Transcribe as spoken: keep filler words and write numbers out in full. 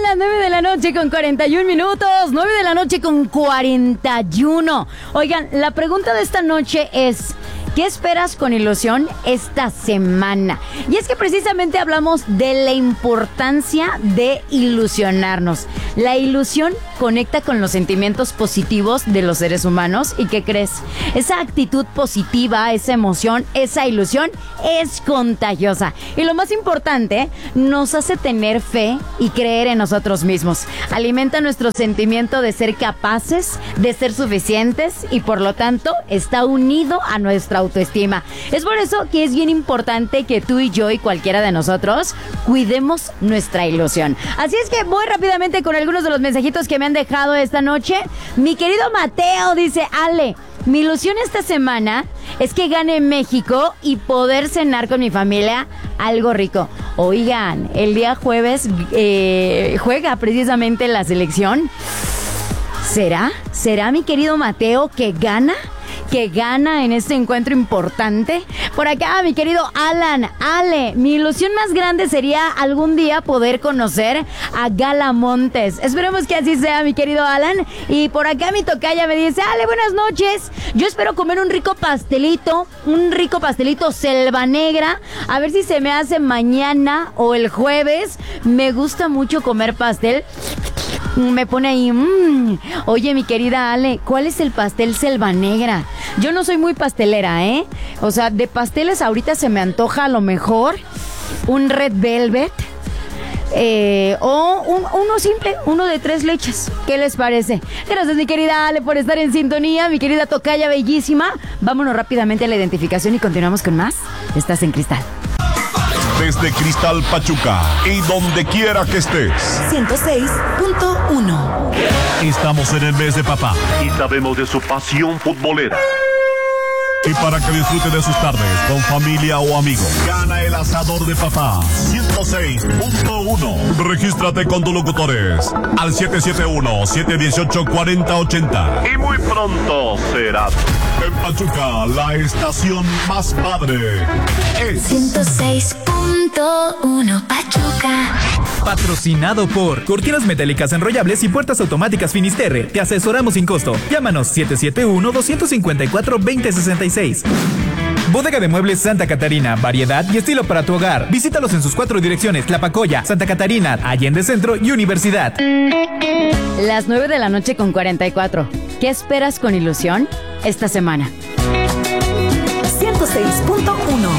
las nueve de la noche con cuarenta y un minutos. nueve de la noche con cuarenta y uno. Oigan, la pregunta de esta noche es: ¿qué esperas con ilusión esta semana? Y es que precisamente hablamos de la importancia de ilusionarnos. La ilusión conecta con los sentimientos positivos de los seres humanos. ¿Y qué crees? Esa actitud positiva, esa emoción, esa ilusión es contagiosa. Y lo más importante, nos hace tener fe y creer en nosotros mismos. Alimenta nuestro sentimiento de ser capaces, de ser suficientes y por lo tanto está unido a nuestra autoestima. Es por eso que es bien importante que tú y yo y cualquiera de nosotros cuidemos nuestra ilusión. Así es que voy rápidamente con algunos de los mensajitos que me han dejado esta noche. Mi querido Mateo dice: Ale, mi ilusión esta semana es que gane México y poder cenar con mi familia algo rico. Oigan, el día jueves eh, juega precisamente la selección. ¿Será? ¿Será, mi querido Mateo, que gana? que gana en este encuentro importante? Por acá, mi querido Alan, Ale, mi ilusión más grande sería algún día poder conocer a Gala Montes. Esperemos que así sea, mi querido Alan. Y por acá mi tocaya me dice: Ale, buenas noches. Yo espero comer un rico pastelito, un rico pastelito Selva Negra. A ver si se me hace mañana o el jueves. Me gusta mucho comer pastel. Me pone ahí, mmm. Oye, mi querida Ale, ¿cuál es el pastel Selva Negra? Yo no soy muy pastelera, ¿eh? O sea, de pasteles ahorita se me antoja a lo mejor un Red Velvet eh, o un, uno simple, uno de tres leches. ¿Qué les parece? Gracias, mi querida Ale, por estar en sintonía. Mi querida tocaya bellísima. Vámonos rápidamente a la identificación y continuamos con más. Estás en Cristal. Desde Cristal Pachuca y donde quiera que estés. ciento seis punto uno. Estamos en el mes de papá y sabemos de su pasión futbolera. Y para que disfrute de sus tardes con familia o amigos, gana el asador de papá ciento seis punto uno. Regístrate con tus locutores al siete siete uno, siete uno ocho, cuatro cero ocho cero. Y muy pronto será en Pachuca, la estación más padre es ciento seis punto uno Pachuca. Patrocinado por Cortinas Metálicas Enrollables y Puertas Automáticas Finisterre. Te asesoramos sin costo. Llámanos siete siete uno, dos cinco cuatro, dos cero seis seis. Bodega de Muebles Santa Catarina, variedad y estilo para tu hogar. Visítalos en sus cuatro direcciones: Tlapacoya, Santa Catarina, Allende Centro y Universidad. Las nueve de la noche con cuarenta y cuatro. ¿Qué esperas con ilusión esta semana? ciento seis punto uno.